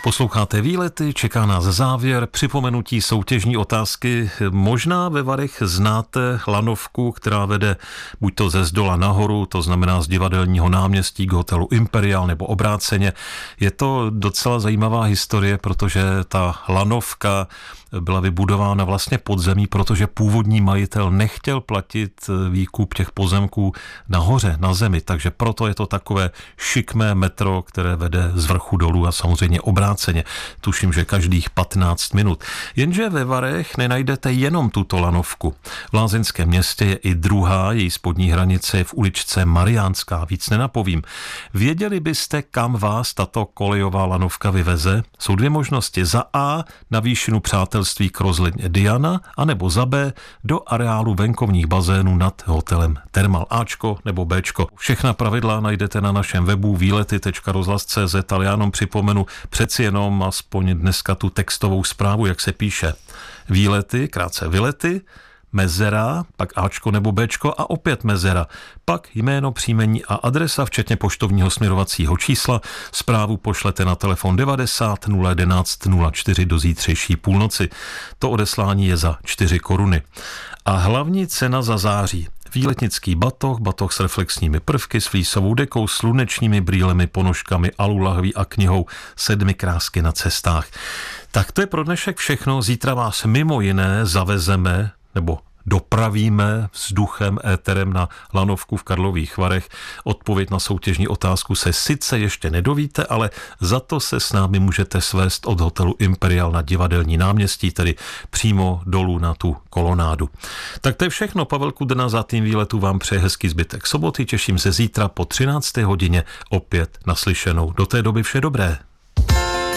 Posloucháte Výlety, čeká nás závěr, připomenutí soutěžní otázky. Možná ve Varech znáte lanovku, která vede buď to ze zdola nahoru, to znamená z Divadelního náměstí k hotelu Imperial nebo obráceně. Je to docela zajímavá historie, protože ta lanovka byla vybudována vlastně pod zemí, protože původní majitel nechtěl platit výkup těch pozemků nahoře, na zemi, takže proto je to takové šikmé metro, které vede z vrchu dolů a samozřejmě obráceně. Tuším, že každých 15 minut. Jenže ve Varech nenajdete jenom tuto lanovku. V lázeňském městě je i druhá, její spodní hranice je v uličce Mariánská, víc nenapovím. Věděli byste, kam vás tato kolejová lanovka vyveze? Jsou dvě možnosti. Za A na výšinu přátelství k rozhledně Diana, anebo za B do areálu venkovních bazénů nad hotelem Thermal. Ačko nebo Bčko. Všechna pravidla najdete na našem webu výlety.rozhlas.cz, ale já jenom připomenu přeci jenom aspoň dneska tu textovou zprávu, jak se píše. Výlety, krátce Vylety, mezera, pak Ačko nebo Bčko a opět mezera, pak jméno, příjmení a adresa, včetně poštovního směrovacího čísla. Zprávu pošlete na telefon 90 011 04 do zítřejší půlnoci. To odeslání je za 4 koruny. A hlavní cena za září. Výletnický batoh s reflexními prvky, s flísovou dekou, slunečními brýlemi, ponožkami, alulahví a knihou 7 krásky na cestách. Tak to je pro dnešek všechno. Zítra vás mimo jiné zavezeme nebo dopravíme vzduchem, éterem na lanovku v Karlových Varech. Odpověď na soutěžní otázku se sice ještě nedovíte, ale za to se s námi můžete svést od hotelu Imperial na Divadelní náměstí, tedy přímo dolů na tu kolonádu. Tak to je všechno. Pavel Kudrna za tým Výletu vám přeje hezký zbytek soboty. Těším se zítra po 13. hodině opět naslyšenou. Do té doby vše dobré.